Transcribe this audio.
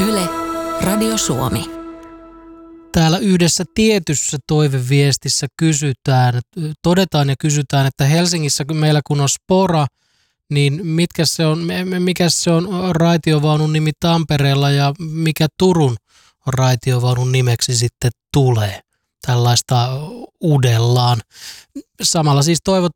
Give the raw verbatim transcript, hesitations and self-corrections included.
Yle, Radio Suomi. Täällä yhdessä tietyssä toiveviestissä kysytään, todetaan ja kysytään, että Helsingissä meillä kun on Spora, niin mitkä se on, mikä se on raitiovaunun nimi Tampereella ja mikä Turun raitiovaunun nimeksi sitten tulee? Tällaista uudellaan. Samalla siis toivot,